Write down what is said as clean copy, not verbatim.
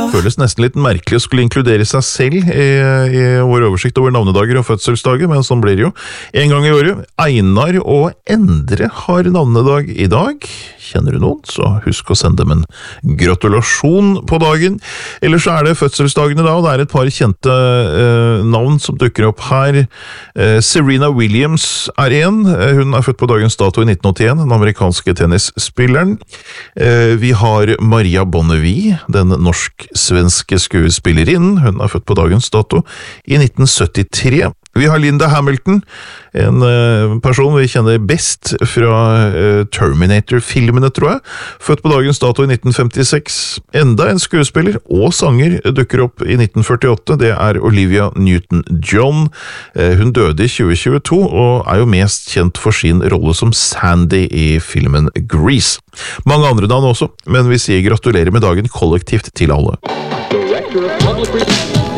Føles nesten litt merkelig å skulle inkludere seg selv i vår oversikt over navnedager og fødselsdager, men sånn blir det jo. En gang i året, Einar og Endre har navnedag i dag. Kjenner du noen, så husk å sende dem en gratulasjon på dagen. Ellers så det fødselsdagene da, og det et par kjente navn som dukker opp her. Serena Williams en. Hun født på dagens dato i 1981, den amerikanske tennisspilleren. Vi har Maria Bonnevie, den norsk-svenske skuespillerinnen. Hun født på dagens dato i 1973. Vi har Linda Hamilton, en person vi kjenner best fra Terminator-filmene, tror jeg. Født på dagens dato i 1956. Enda en skuespiller og sanger dukker opp i 1948. Det Olivia Newton-John. Hun døde i 2022 og jo mest kjent for sin rolle som Sandy i filmen Grease. Mange andre navn også, men vi sier gratulerer med dagen kollektivt til alle.